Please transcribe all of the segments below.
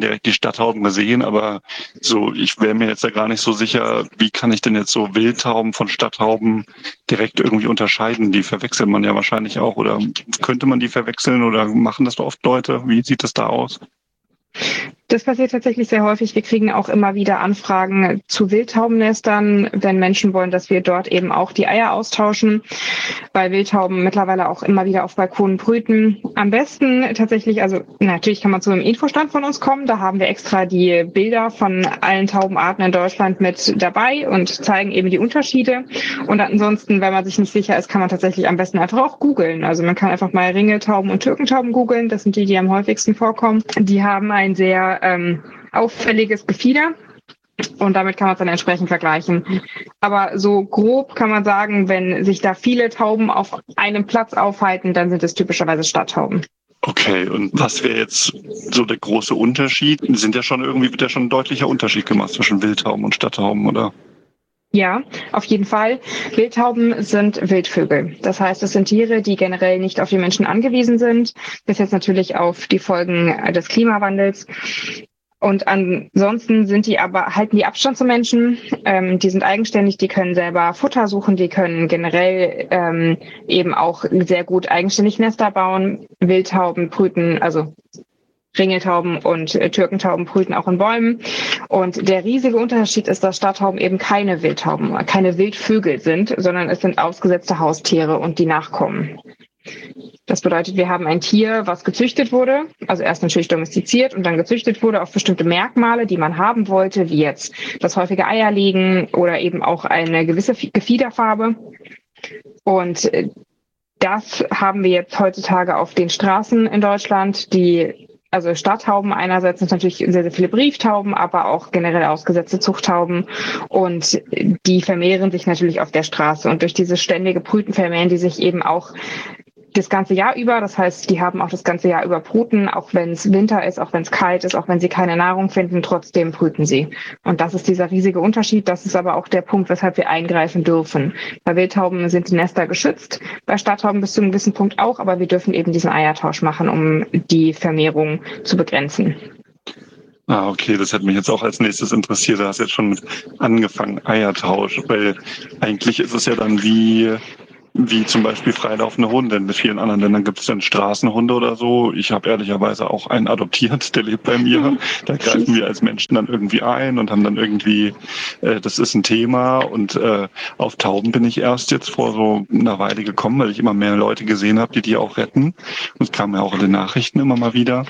direkt die Stadttauben gesehen, aber so, ich wäre mir jetzt ja gar nicht so sicher, wie kann ich denn jetzt so Wildtauben von Stadttauben direkt irgendwie unterscheiden? Die verwechselt man ja wahrscheinlich auch, oder könnte man die verwechseln oder machen das oft Leute? Wie sieht das da aus? Das passiert tatsächlich sehr häufig. Wir kriegen auch immer wieder Anfragen zu Wildtaubennestern, wenn Menschen wollen, dass wir dort eben auch die Eier austauschen, weil Wildtauben mittlerweile auch immer wieder auf Balkonen brüten. Am besten tatsächlich, also natürlich kann man zu einem Infostand von uns kommen. Da haben wir extra die Bilder von allen Taubenarten in Deutschland mit dabei und zeigen eben die Unterschiede. Und ansonsten, wenn man sich nicht sicher ist, kann man tatsächlich am besten einfach auch googeln. Also man kann einfach mal Ringeltauben und Türkentauben googeln. Das sind die am häufigsten vorkommen. Die haben ein sehr auffälliges Gefieder und damit kann man es dann entsprechend vergleichen. Aber so grob kann man sagen, wenn sich da viele Tauben auf einem Platz aufhalten, dann sind es typischerweise Stadttauben. Okay, und was wäre jetzt so der große Unterschied? Wird ja schon ein deutlicher Unterschied gemacht zwischen Wildtauben und Stadttauben, oder? Ja, auf jeden Fall. Wildtauben sind Wildvögel. Das heißt, es sind Tiere, die generell nicht auf die Menschen angewiesen sind. Bis jetzt natürlich auf die Folgen des Klimawandels. Und ansonsten halten die Abstand zu Menschen. Die sind eigenständig, die können selber Futter suchen, die können generell eben auch sehr gut eigenständig Nester bauen. Wildtauben brüten, also Ringeltauben und Türkentauben brüten auch in Bäumen. Und der riesige Unterschied ist, dass Stadttauben eben keine Wildtauben, keine Wildvögel sind, sondern es sind ausgesetzte Haustiere und die Nachkommen. Das bedeutet, wir haben ein Tier, was gezüchtet wurde, also erst natürlich domestiziert und dann gezüchtet wurde auf bestimmte Merkmale, die man haben wollte, wie jetzt das häufige Eierlegen oder eben auch eine gewisse Gefiederfarbe. Und das haben wir jetzt heutzutage auf den Straßen in Deutschland, also Stadttauben einerseits sind natürlich sehr, sehr viele Brieftauben, aber auch generell ausgesetzte Zuchttauben und die vermehren sich natürlich auf der Straße und durch dieses ständige Brüten vermehren die sich eben auch das ganze Jahr über. Das heißt, die haben auch das ganze Jahr über Bruten, auch wenn es Winter ist, auch wenn es kalt ist, auch wenn sie keine Nahrung finden, trotzdem brüten sie. Und das ist dieser riesige Unterschied. Das ist aber auch der Punkt, weshalb wir eingreifen dürfen. Bei Wildtauben sind die Nester geschützt, bei Stadttauben bis zu einem gewissen Punkt auch, aber wir dürfen eben diesen Eiertausch machen, um die Vermehrung zu begrenzen. Ah, okay, das hat mich jetzt auch als nächstes interessiert. Du hast jetzt schon mit angefangen, Eiertausch, weil eigentlich ist es ja dann wie zum Beispiel freilaufende Hunde. In vielen anderen Ländern gibt es dann Straßenhunde oder so. Ich habe ehrlicherweise auch einen adoptiert, der lebt bei mir. Da greifen wir als Menschen dann irgendwie ein und haben dann irgendwie, das ist ein Thema. Und auf Tauben bin ich erst jetzt vor so einer Weile gekommen, weil ich immer mehr Leute gesehen habe, die auch retten. Und es kam ja auch in den Nachrichten immer mal wieder.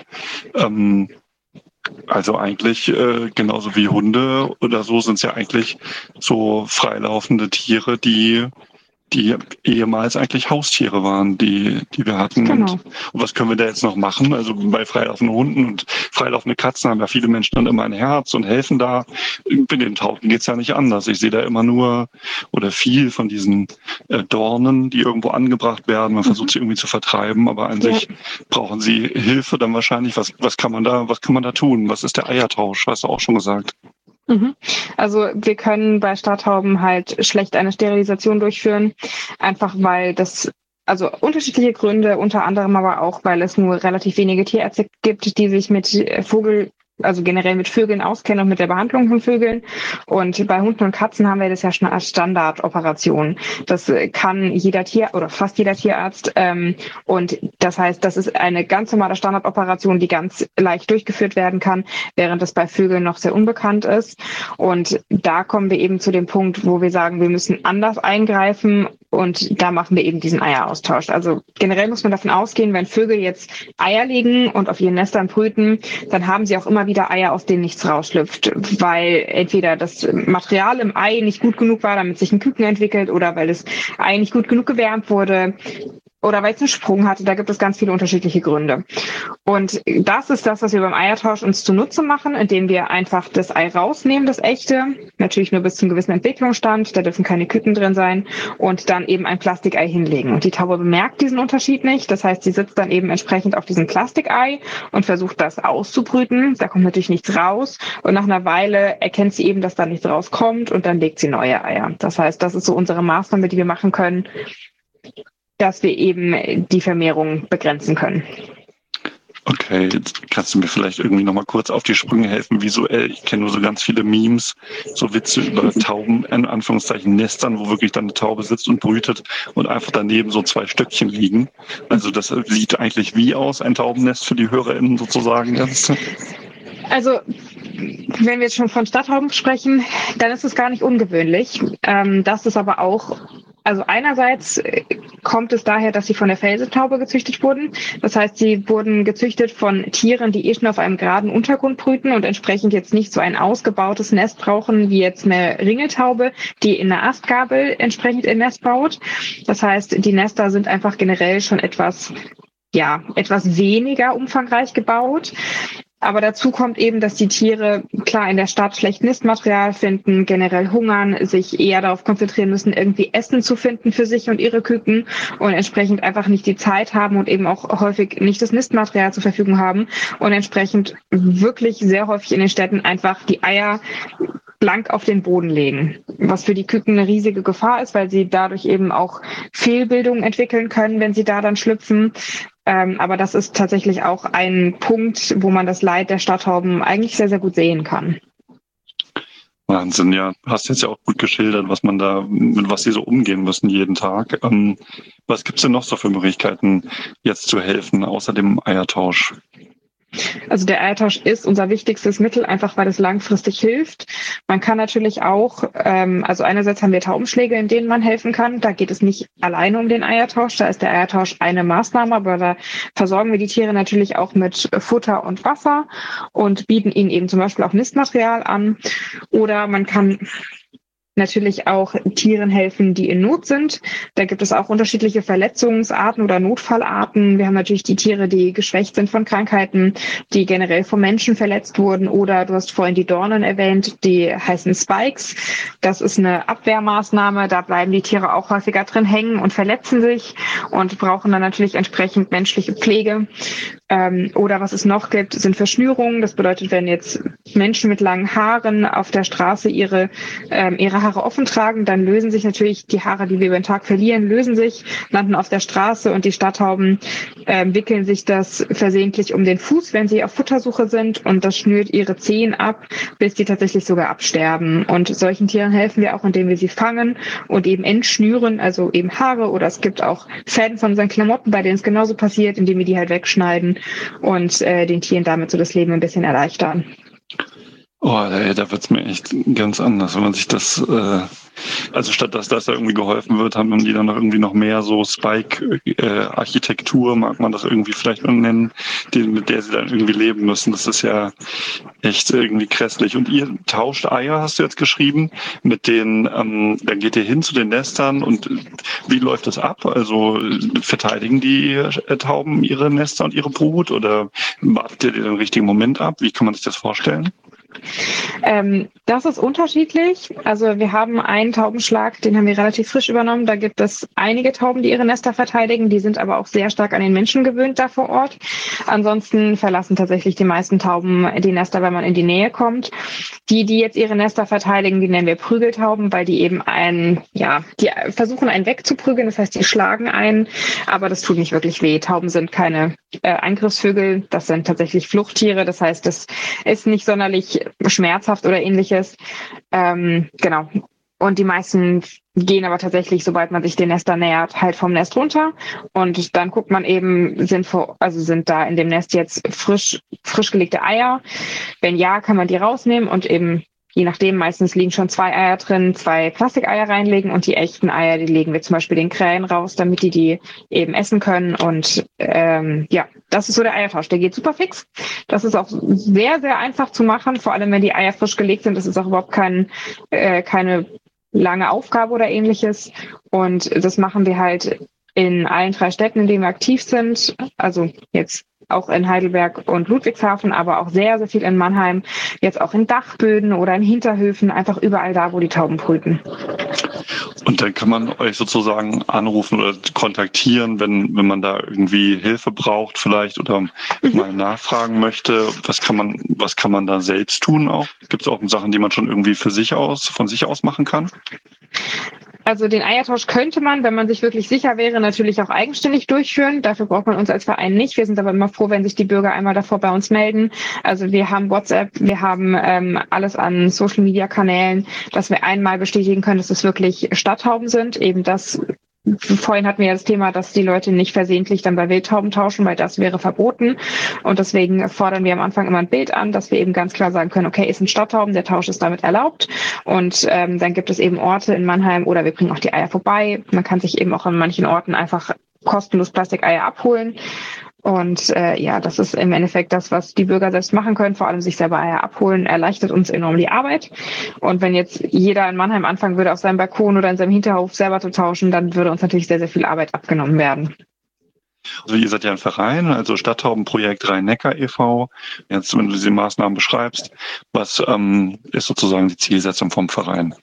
Also eigentlich genauso wie Hunde oder so sind es ja eigentlich so freilaufende Tiere, die ehemals eigentlich Haustiere waren, die wir hatten. Genau. Und was können wir da jetzt noch machen? Also bei freilaufenden Hunden und freilaufende Katzen haben ja viele Menschen dann immer ein Herz und helfen da. Bei den Tauben geht's ja nicht anders. Ich sehe da immer nur oder viel von diesen Dornen, die irgendwo angebracht werden. Man versucht sie irgendwie zu vertreiben, aber an sich brauchen sie Hilfe dann wahrscheinlich. Was kann man da tun? Was ist der Eiertausch? Hast du auch schon gesagt. Also wir können bei Stadttauben halt schlecht eine Sterilisation durchführen, einfach weil also unterschiedliche Gründe, unter anderem aber auch, weil es nur relativ wenige Tierärzte gibt, die sich mit also generell mit Vögeln auskennen und mit der Behandlung von Vögeln. Und bei Hunden und Katzen haben wir das ja schon als Standardoperation. Das kann jeder oder fast jeder Tierarzt. Und das heißt, das ist eine ganz normale Standardoperation, die ganz leicht durchgeführt werden kann, während es bei Vögeln noch sehr unbekannt ist. Und da kommen wir eben zu dem Punkt, wo wir sagen, wir müssen anders eingreifen. Und da machen wir eben diesen Eieraustausch. Also generell muss man davon ausgehen, wenn Vögel jetzt Eier legen und auf ihren Nestern brüten, dann haben sie auch immer wieder Eier, aus denen nichts rausschlüpft, weil entweder das Material im Ei nicht gut genug war, damit sich ein Küken entwickelt, oder weil das Ei nicht gut genug gewärmt wurde, oder weil es einen Sprung hatte. Da gibt es ganz viele unterschiedliche Gründe. Und das ist das, was wir beim Eiertausch uns zunutze machen, indem wir einfach das Ei rausnehmen, das echte, natürlich nur bis zum gewissen Entwicklungsstand, da dürfen keine Küken drin sein, und dann eben ein Plastikei hinlegen. Und die Taube bemerkt diesen Unterschied nicht. Das heißt, sie sitzt dann eben entsprechend auf diesem Plastikei und versucht das auszubrüten. Da kommt natürlich nichts raus. Und nach einer Weile erkennt sie eben, dass da nichts rauskommt, und dann legt sie neue Eier. Das heißt, das ist so unsere Maßnahme, die wir machen können, dass wir eben die Vermehrung begrenzen können. Okay, jetzt kannst du mir vielleicht irgendwie nochmal kurz auf die Sprünge helfen, visuell. Ich kenne nur so ganz viele Memes, so Witze über Tauben, in Anführungszeichen Nestern, wo wirklich dann eine Taube sitzt und brütet und einfach daneben so 2 Stöckchen liegen. Also das sieht eigentlich wie aus, ein Taubennest für die HörerInnen sozusagen jetzt? Also wenn wir jetzt schon von Stadttauben sprechen, dann ist es gar nicht ungewöhnlich. Das ist aber auch, also einerseits kommt es daher, dass sie von der Felsentaube gezüchtet wurden. Das heißt, sie wurden gezüchtet von Tieren, die schon auf einem geraden Untergrund brüten und entsprechend jetzt nicht so ein ausgebautes Nest brauchen, wie jetzt eine Ringeltaube, die in einer Astgabel entsprechend ihr Nest baut. Das heißt, die Nester sind einfach generell schon etwas weniger umfangreich gebaut. Aber dazu kommt eben, dass die Tiere klar in der Stadt schlecht Nistmaterial finden, generell hungern, sich eher darauf konzentrieren müssen, irgendwie Essen zu finden für sich und ihre Küken und entsprechend einfach nicht die Zeit haben und eben auch häufig nicht das Nistmaterial zur Verfügung haben und entsprechend wirklich sehr häufig in den Städten einfach die Eier blank auf den Boden legen, was für die Küken eine riesige Gefahr ist, weil sie dadurch eben auch Fehlbildungen entwickeln können, wenn sie da dann schlüpfen. Aber das ist tatsächlich auch ein Punkt, wo man das Leid der Stadttauben eigentlich sehr, sehr gut sehen kann. Wahnsinn, ja. Hast jetzt ja auch gut geschildert, mit was sie so umgehen müssen jeden Tag. Was gibt's denn noch so für Möglichkeiten, jetzt zu helfen, außer dem Eiertausch? Also der Eiertausch ist unser wichtigstes Mittel, einfach weil es langfristig hilft. Man kann natürlich auch, also einerseits haben wir Taubenschläge, in denen man helfen kann. Da geht es nicht alleine um den Eiertausch, da ist der Eiertausch eine Maßnahme, aber da versorgen wir die Tiere natürlich auch mit Futter und Wasser und bieten ihnen eben zum Beispiel auch Nistmaterial an. Oder man kann natürlich auch Tieren helfen, die in Not sind. Da gibt es auch unterschiedliche Verletzungsarten oder Notfallarten. Wir haben natürlich die Tiere, die geschwächt sind von Krankheiten, die generell vom Menschen verletzt wurden. Oder du hast vorhin die Dornen erwähnt, die heißen Spikes. Das ist eine Abwehrmaßnahme. Da bleiben die Tiere auch häufiger drin hängen und verletzen sich und brauchen dann natürlich entsprechend menschliche Pflege. Oder was es noch gibt, sind Verschnürungen. Das bedeutet, wenn jetzt Menschen mit langen Haaren auf der Straße ihre Haare offen tragen, dann lösen sich natürlich die Haare, die wir über den Tag verlieren, landen auf der Straße und die Stadttauben wickeln sich das versehentlich um den Fuß, wenn sie auf Futtersuche sind und das schnürt ihre Zehen ab, bis die tatsächlich sogar absterben. Und solchen Tieren helfen wir auch, indem wir sie fangen und eben entschnüren, also eben Haare oder es gibt auch Fäden von unseren Klamotten, bei denen es genauso passiert, indem wir die halt wegschneiden und den Tieren damit so das Leben ein bisschen erleichtern. Oh, da wird's mir echt ganz anders, wenn man sich das, also statt dass da irgendwie geholfen wird, haben die dann noch irgendwie noch mehr so Spike-Architektur, mag man das irgendwie vielleicht nennen, mit der sie dann irgendwie leben müssen. Das ist ja echt irgendwie grässlich. Und ihr tauscht Eier, hast du jetzt geschrieben, mit den, dann geht ihr hin zu den Nestern und wie läuft das ab? Also verteidigen die Tauben ihre Nester und ihre Brut oder wartet ihr den richtigen Moment ab? Wie kann man sich das vorstellen? Das ist unterschiedlich. Also wir haben einen Taubenschlag, den haben wir relativ frisch übernommen. Da gibt es einige Tauben, die ihre Nester verteidigen. Die sind aber auch sehr stark an den Menschen gewöhnt da vor Ort. Ansonsten verlassen tatsächlich die meisten Tauben die Nester, wenn man in die Nähe kommt. Die jetzt ihre Nester verteidigen, die nennen wir Prügeltauben, weil die eben die versuchen einen wegzuprügeln. Das heißt, die schlagen einen, aber das tut nicht wirklich weh. Tauben sind keine Angriffsvögel. Das sind tatsächlich Fluchttiere. Das heißt, das ist nicht sonderlich schmerzhaft oder ähnliches. Genau. Und die meisten gehen aber tatsächlich, sobald man sich den Nester nähert, halt vom Nest runter. Und dann guckt man eben, sind da in dem Nest jetzt frisch gelegte Eier? Wenn ja, kann man die rausnehmen und eben, je nachdem, meistens liegen schon 2 Eier drin, 2 Plastikeier reinlegen und die echten Eier, die legen wir zum Beispiel den Krähen raus, damit die eben essen können. Und das ist so der Eiertausch. Der geht super fix. Das ist auch sehr, sehr einfach zu machen, vor allem wenn die Eier frisch gelegt sind. Das ist auch überhaupt keine lange Aufgabe oder ähnliches. Und das machen wir halt in allen 3 Städten, in denen wir aktiv sind. Also jetzt auch in Heidelberg und Ludwigshafen, aber auch sehr, sehr viel in Mannheim, jetzt auch in Dachböden oder in Hinterhöfen, einfach überall da, wo die Tauben brüten. Und dann kann man euch sozusagen anrufen oder kontaktieren, wenn man da irgendwie Hilfe braucht vielleicht oder mal nachfragen möchte. Was kann man da selbst tun auch? Gibt es auch Sachen, die man schon irgendwie von sich aus machen kann? Also den Eiertausch könnte man, wenn man sich wirklich sicher wäre, natürlich auch eigenständig durchführen. Dafür braucht man uns als Verein nicht. Wir sind aber immer froh, wenn sich die Bürger einmal davor bei uns melden. Also wir haben WhatsApp, wir haben alles an Social-Media-Kanälen, dass wir einmal bestätigen können, dass es wirklich Stadttauben sind. Eben das. Vorhin hatten wir ja das Thema, dass die Leute nicht versehentlich dann bei Wildtauben tauschen, weil das wäre verboten. Und deswegen fordern wir am Anfang immer ein Bild an, dass wir eben ganz klar sagen können, okay, ist ein Stadttauben, der Tausch ist damit erlaubt. Und dann gibt es eben Orte in Mannheim oder wir bringen auch die Eier vorbei. Man kann sich eben auch an manchen Orten einfach kostenlos Plastikeier abholen. Und das ist im Endeffekt das, was die Bürger selbst machen können, vor allem sich selber Eier abholen, erleichtert uns enorm die Arbeit. Und wenn jetzt jeder in Mannheim anfangen würde, auf seinem Balkon oder in seinem Hinterhof selber zu tauschen, dann würde uns natürlich sehr, sehr viel Arbeit abgenommen werden. Also ihr seid ja ein Verein, also Stadttaubenprojekt Rhein-Neckar e.V. Jetzt, wenn du diese Maßnahmen beschreibst, was ist sozusagen die Zielsetzung vom Verein?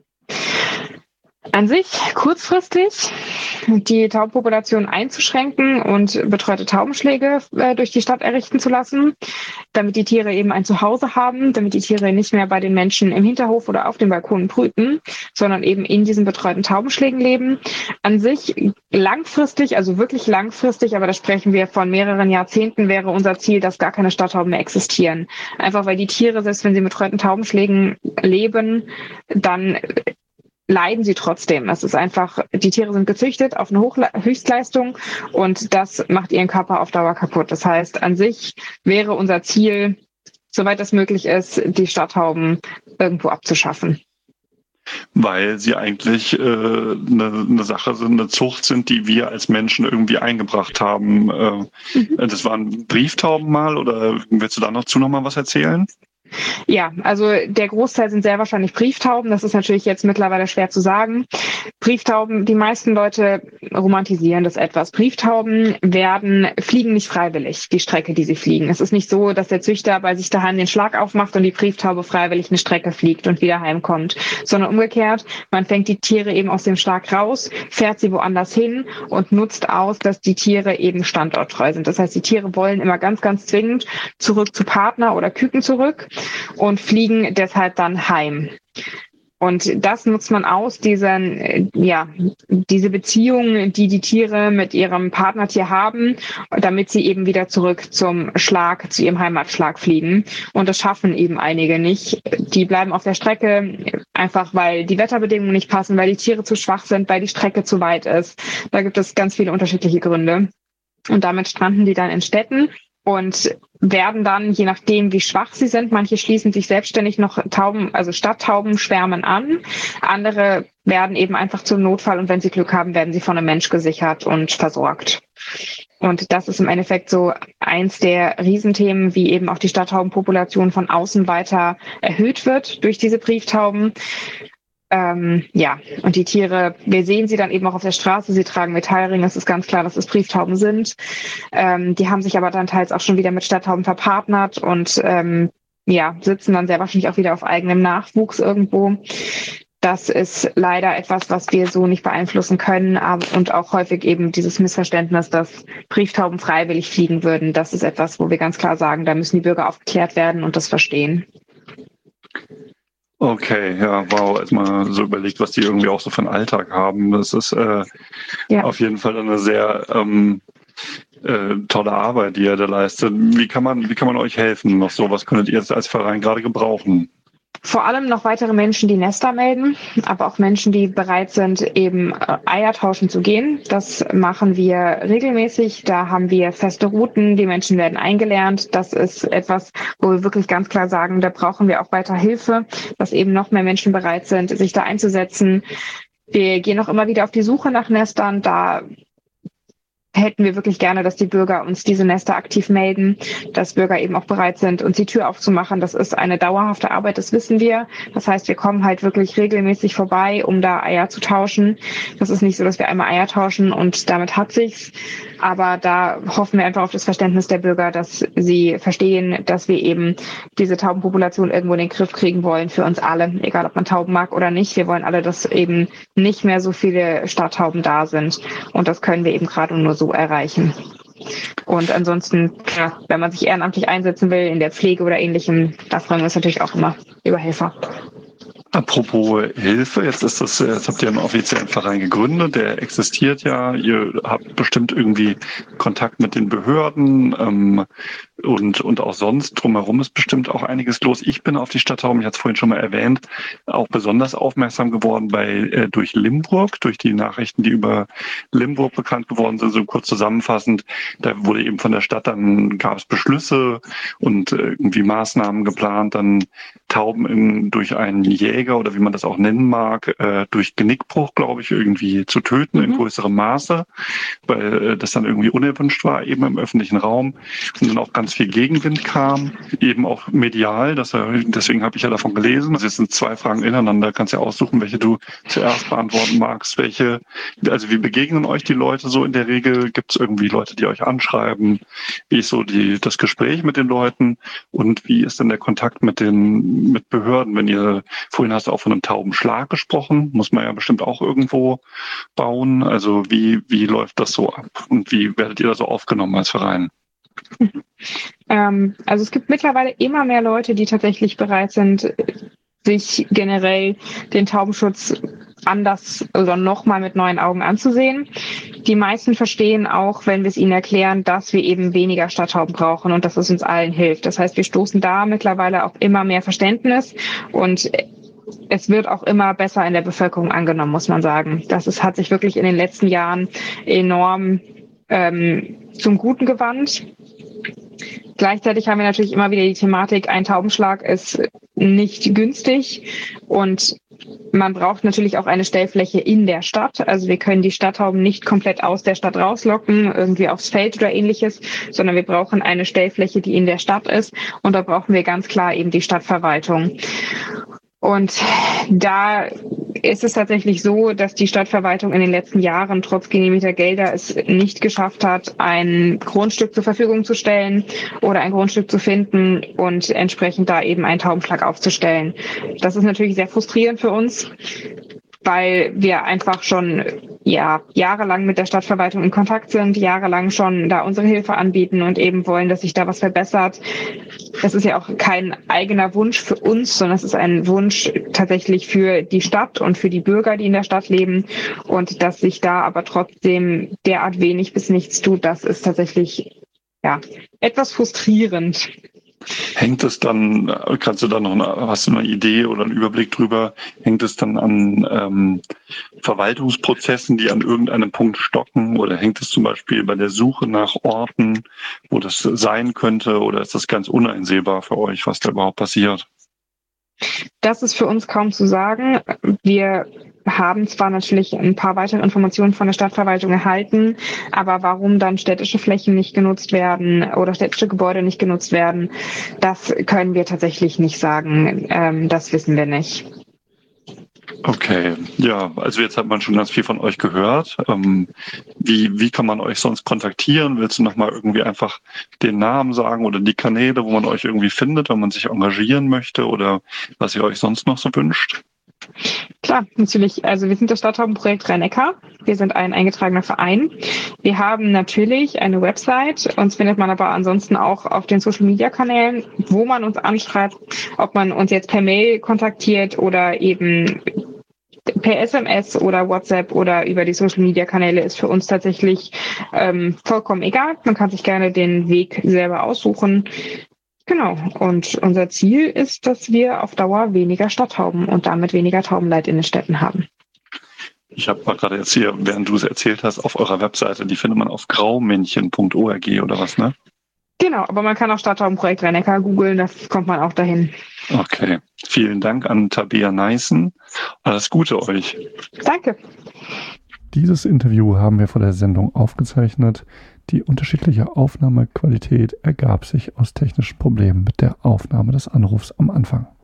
An sich kurzfristig die Taubenpopulation einzuschränken und betreute Taubenschläge durch die Stadt errichten zu lassen, damit die Tiere eben ein Zuhause haben, damit die Tiere nicht mehr bei den Menschen im Hinterhof oder auf den Balkonen brüten, sondern eben in diesen betreuten Taubenschlägen leben. An sich langfristig, also wirklich langfristig, aber da sprechen wir von mehreren Jahrzehnten, wäre unser Ziel, dass gar keine Stadttauben mehr existieren. Einfach weil die Tiere, selbst wenn sie in betreuten Taubenschlägen leben, dann leiden sie trotzdem. Das ist einfach, die Tiere sind gezüchtet auf eine Höchstleistung und das macht ihren Körper auf Dauer kaputt. Das heißt, an sich wäre unser Ziel, soweit das möglich ist, die Stadttauben irgendwo abzuschaffen. Weil sie eigentlich eine Sache sind, eine Zucht sind, die wir als Menschen irgendwie eingebracht haben. Das waren Brieftauben mal, oder willst du da noch mal was erzählen? Ja, also der Großteil sind sehr wahrscheinlich Brieftauben. Das ist natürlich jetzt mittlerweile schwer zu sagen. Brieftauben, die meisten Leute romantisieren das etwas. Brieftauben fliegen nicht freiwillig, die Strecke, die sie fliegen. Es ist nicht so, dass der Züchter bei sich daheim den Schlag aufmacht und die Brieftaube freiwillig eine Strecke fliegt und wieder heimkommt, sondern umgekehrt, man fängt die Tiere eben aus dem Schlag raus, fährt sie woanders hin und nutzt aus, dass die Tiere eben standorttreu sind. Das heißt, die Tiere wollen immer ganz, ganz zwingend zurück zu Partner oder Küken zurück und fliegen deshalb dann heim. Und das nutzt man aus, diese Beziehung, die die Tiere mit ihrem Partnertier haben, damit sie eben wieder zurück zum Schlag, zu ihrem Heimatschlag fliegen. Und das schaffen eben einige nicht. Die bleiben auf der Strecke, einfach weil die Wetterbedingungen nicht passen, weil die Tiere zu schwach sind, weil die Strecke zu weit ist. Da gibt es ganz viele unterschiedliche Gründe. Und damit stranden die dann in Städten und werden dann, je nachdem wie schwach sie sind, manche schließen sich selbstständig noch Stadttaubenschwärmen an. Andere werden eben einfach zum Notfall und wenn sie Glück haben, werden sie von einem Mensch gesichert und versorgt. Und das ist im Endeffekt so eins der Riesenthemen, wie eben auch die Stadttaubenpopulation von außen weiter erhöht wird durch diese Brieftauben. Und die Tiere, wir sehen sie dann eben auch auf der Straße, sie tragen Metallringe, es ist ganz klar, dass es Brieftauben sind. Die haben sich aber dann teils auch schon wieder mit Stadttauben verpartnert und sitzen dann sehr wahrscheinlich auch wieder auf eigenem Nachwuchs irgendwo. Das ist leider etwas, was wir so nicht beeinflussen können, und auch häufig eben dieses Missverständnis, dass Brieftauben freiwillig fliegen würden. Das ist etwas, wo wir ganz klar sagen, da müssen die Bürger aufgeklärt werden und das verstehen. Okay, ja, wow, erstmal so überlegt, was die irgendwie auch so für einen Alltag haben. Das ist auf jeden Fall eine sehr tolle Arbeit, die ihr da leistet. Wie kann man euch helfen noch so? Was könntet ihr jetzt als Verein gerade gebrauchen? Vor allem noch weitere Menschen, die Nester melden, aber auch Menschen, die bereit sind, eben Eier tauschen zu gehen. Das machen wir regelmäßig. Da haben wir feste Routen. Die Menschen werden eingelernt. Das ist etwas, wo wir wirklich ganz klar sagen, da brauchen wir auch weiter Hilfe, dass eben noch mehr Menschen bereit sind, sich da einzusetzen. Wir gehen auch immer wieder auf die Suche nach Nestern. Da hätten wir wirklich gerne, dass die Bürger uns diese Nester aktiv melden, dass Bürger eben auch bereit sind, uns die Tür aufzumachen. Das ist eine dauerhafte Arbeit, das wissen wir. Das heißt, wir kommen halt wirklich regelmäßig vorbei, um da Eier zu tauschen. Das ist nicht so, dass wir einmal Eier tauschen und damit hat sich's. Aber da hoffen wir einfach auf das Verständnis der Bürger, dass sie verstehen, dass wir eben diese Taubenpopulation irgendwo in den Griff kriegen wollen für uns alle, egal ob man Tauben mag oder nicht. Wir wollen alle, dass eben nicht mehr so viele Stadttauben da sind. Und das können wir eben gerade nur so erreichen. Und ansonsten, wenn man sich ehrenamtlich einsetzen will in der Pflege oder Ähnlichem, da freuen wir uns natürlich auch immer über Helfer. Apropos Hilfe, jetzt habt ihr einen offiziellen Verein gegründet, der existiert ja. Ihr habt bestimmt irgendwie Kontakt mit den Behörden und auch sonst drumherum ist bestimmt auch einiges los. Ich bin auf die Stadt Tauben, ich hatte es vorhin schon mal erwähnt, auch besonders aufmerksam geworden durch Limburg, durch die Nachrichten, die über Limburg bekannt geworden sind. So kurz zusammenfassend, da wurde eben von der Stadt, dann gab es Beschlüsse und irgendwie Maßnahmen geplant, dann Tauben durch einen Jäger oder wie man das auch nennen mag, durch Genickbruch, glaube ich, irgendwie zu töten in größerem Maße, weil das dann irgendwie unerwünscht war, eben im öffentlichen Raum. Und dann auch ganz viel Gegenwind kam, eben auch medial. Deswegen habe ich ja davon gelesen. Also jetzt sind 2 Fragen ineinander. Kannst ja aussuchen, welche du zuerst beantworten magst. Also wie begegnen euch die Leute so in der Regel? Gibt es irgendwie Leute, die euch anschreiben? Wie ist so das Gespräch mit den Leuten? Und wie ist denn der Kontakt mit Behörden? Vorhin hast du auch von einem Taubenschlag gesprochen, muss man ja bestimmt auch irgendwo bauen. Also wie läuft das so ab und wie werdet ihr da so aufgenommen als Verein? Also es gibt mittlerweile immer mehr Leute, die tatsächlich bereit sind, sich generell den Taubenschutz anders oder nochmal mit neuen Augen anzusehen. Die meisten verstehen auch, wenn wir es ihnen erklären, dass wir eben weniger Stadttauben brauchen und dass es uns allen hilft. Das heißt, wir stoßen da mittlerweile auf immer mehr Verständnis und es wird auch immer besser in der Bevölkerung angenommen, muss man sagen. Hat sich wirklich in den letzten Jahren enorm zum Guten gewandt. Gleichzeitig haben wir natürlich immer wieder die Thematik, ein Taubenschlag ist nicht günstig und man braucht natürlich auch eine Stellfläche in der Stadt. Also wir können die Stadttauben nicht komplett aus der Stadt rauslocken, irgendwie aufs Feld oder ähnliches, sondern wir brauchen eine Stellfläche, die in der Stadt ist und da brauchen wir ganz klar eben die Stadtverwaltung. Und da ist es tatsächlich so, dass die Stadtverwaltung in den letzten Jahren trotz genehmigter Gelder es nicht geschafft hat, ein Grundstück zur Verfügung zu stellen oder ein Grundstück zu finden und entsprechend da eben einen Taubenschlag aufzustellen. Das ist natürlich sehr frustrierend für uns, weil wir einfach schon jahrelang mit der Stadtverwaltung in Kontakt sind, jahrelang schon da unsere Hilfe anbieten und eben wollen, dass sich da was verbessert. Das ist ja auch kein eigener Wunsch für uns, sondern es ist ein Wunsch tatsächlich für die Stadt und für die Bürger, die in der Stadt leben. Und dass sich da aber trotzdem derart wenig bis nichts tut, das ist tatsächlich etwas frustrierend. Hängt es dann, hast du eine Idee oder einen Überblick drüber, hängt es dann an Verwaltungsprozessen, die an irgendeinem Punkt stocken, oder hängt es zum Beispiel bei der Suche nach Orten, wo das sein könnte, oder ist das ganz uneinsehbar für euch, was da überhaupt passiert? Das ist für uns kaum zu sagen. Wir haben zwar natürlich ein paar weitere Informationen von der Stadtverwaltung erhalten, aber warum dann städtische Flächen nicht genutzt werden oder städtische Gebäude nicht genutzt werden, das können wir tatsächlich nicht sagen. Das wissen wir nicht. Okay, ja, also jetzt hat man schon ganz viel von euch gehört. Wie kann man euch sonst kontaktieren? Willst du nochmal irgendwie einfach den Namen sagen oder die Kanäle, wo man euch irgendwie findet, wenn man sich engagieren möchte oder was ihr euch sonst noch so wünscht? Klar, natürlich. Also wir sind das Stadttaubenprojekt Rhein-Neckar. Wir sind ein eingetragener Verein. Wir haben natürlich eine Website. Uns findet man aber ansonsten auch auf den Social-Media-Kanälen, wo man uns anschreibt, ob man uns jetzt per Mail kontaktiert oder eben per SMS oder WhatsApp oder über die Social-Media-Kanäle, ist für uns tatsächlich vollkommen egal. Man kann sich gerne den Weg selber aussuchen. Genau. Und unser Ziel ist, dass wir auf Dauer weniger Stadttauben und damit weniger Taubenleid in den Städten haben. Ich habe mal gerade jetzt hier, während du es erzählt hast, auf eurer Webseite, die findet man auf graumännchen.org oder was, ne? Genau, aber man kann auch Stadttaubenprojekt Rhein-Neckar googeln, das kommt man auch dahin. Okay. Vielen Dank an Tabea Neißen. Alles Gute euch. Danke. Dieses Interview haben wir vor der Sendung aufgezeichnet. Die unterschiedliche Aufnahmequalität ergab sich aus technischen Problemen mit der Aufnahme des Anrufs am Anfang.